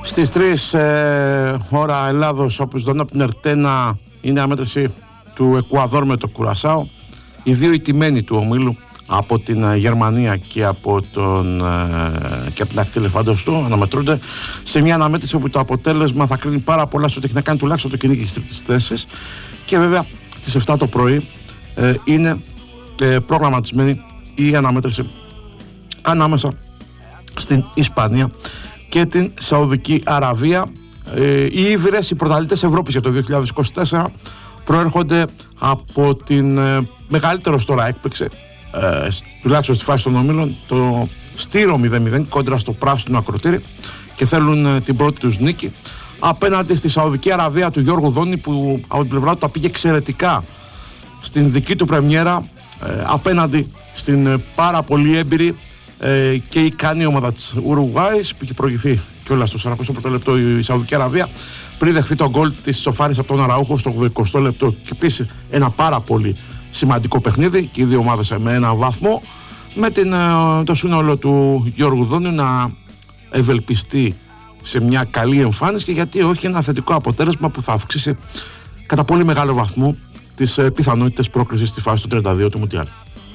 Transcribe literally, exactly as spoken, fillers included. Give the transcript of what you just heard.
Στις τρεις ε, ώρα Ελλάδος, όπως δω από την Ερτένα, είναι αναμέτρηση του Εκουαδόρ με το Κουρασάο. Οι δύο ηττημένοι του ομίλου από την ε, Γερμανία και από, τον, ε, και από την ακτή Ελεφαντοστού αναμετρούνται σε μια αναμέτρηση όπου το αποτέλεσμα θα κρίνει πάρα πολλά στο ότι έχει να κάνει τουλάχιστον το κυνήγι της τρίτης θέσης. Και βέβαια στις επτά το πρωί ε, είναι ε, προγραμματισμένη η αναμέτρηση ανάμεσα στην Ισπανία και την Σαουδική Αραβία. Ε, οι Ήβηρες, οι πρωταθλητές Ευρώπης για το δύο χιλιάδες είκοσι τέσσερα, προέρχονται από την ε, μεγαλύτερο τώρα έκπληξη, ε, τουλάχιστον στη φάση των ομίλων, το Στήρο μηδέν μηδέν κόντρα στο πράσινο ακροτήρι, και θέλουν ε, την πρώτη τους νίκη απέναντι στη Σαουδική Αραβία του Γιώργου Δόνη, που από την πλευρά του τα πήγε εξαιρετικά στην δική του πρεμιέρα ε, απέναντι στην ε, πάρα πολύ έμπειρη ε, και ικανή ομάδα της Ουρουγουάης, που είχε προηγηθεί κιόλας στο σαρακοστό πρώτο λεπτό η Σαουδική Αραβία, πριν δεχθεί τον γκολ της σοφάρης από τον Αραούχο στο ογδοηκοστό λεπτό. Και επίσης ένα πάρα πολύ σημαντικό παιχνίδι και οι δύο ομάδες με ένα βαθμό, με την, το σύνολο του Γιώργου Δόνιου να ευελπιστεί σε μια καλή εμφάνιση, και γιατί όχι ένα θετικό αποτέλεσμα που θα αυξήσει κατά πολύ μεγάλο βαθμό τις πιθανότητες πρόκρισης στη φάση του τριάντα δύο του Μουντιάλ.